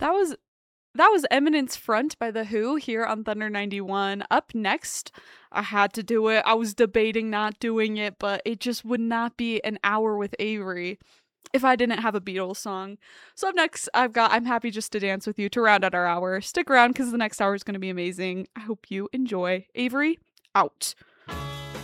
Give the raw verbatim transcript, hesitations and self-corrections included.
That was that was Eminence Front by The Who here on Thunder ninety-one. Up next, I had to do it. I was debating not doing it, but it just would not be an hour with Avery if I didn't have a Beatles song. So up next, I've got I'm Happy Just to Dance with You to round out our hour. Stick around because the next hour is going to be amazing. I hope you enjoy. Avery, out.